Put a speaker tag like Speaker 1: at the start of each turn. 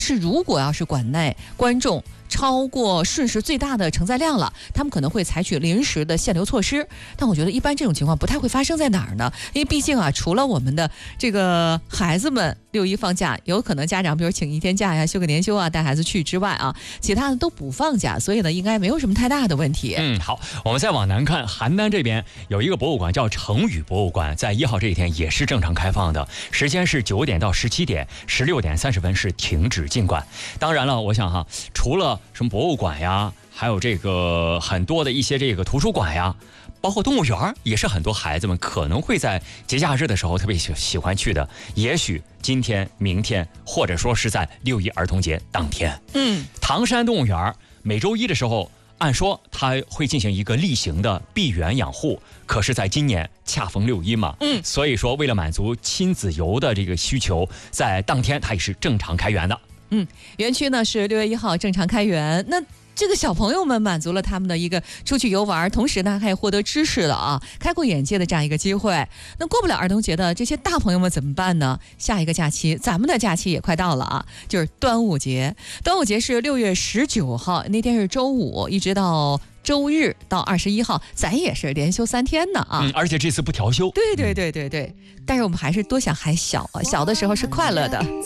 Speaker 1: 是如果要是馆内观众超过瞬时最大的承载量了，他们可能会采取临时的限流措施。但我觉得一般这种情况不太会发生在哪儿呢？因为毕竟啊，除了我们的这个孩子们6·1放假，有可能家长比如请1天假呀、休个年休啊，带孩子去之外啊，其他的都不放假，所以呢，应该没有什么太大的问题。
Speaker 2: 好，我们再往南看，邯郸这边有一个博物馆叫成语博物馆，在1号这一天也是正常开放的，时间是9点到17点，16点30分是停止进馆。当然了，我想哈，除了什么博物馆呀，还有这个很多的一些这个图书馆呀，包括动物园，也是很多孩子们可能会在节假日的时候特别喜欢去的。也许今天、明天，或者说是在6·1儿童节当天，唐山动物园每周一的时候，按说它会进行一个例行的闭园养护，可是在今年恰逢6·1嘛，所以说为了满足亲子游的这个需求，在当天它也是正常开园的。
Speaker 1: 园区呢是6月1号正常开园。那这个小朋友们满足了他们的一个出去游玩，同时呢还获得知识的啊，开阔眼界的这样一个机会。那过不了儿童节的这些大朋友们怎么办呢？下一个假期，咱们的假期也快到了啊，就是端午节。端午节是6月19号，那天是周五，一直到周日到21号，咱也是连休3天呢啊！
Speaker 2: 而且这次不调休。
Speaker 1: 对，但是我们还是多想还小啊，小的时候是快乐的。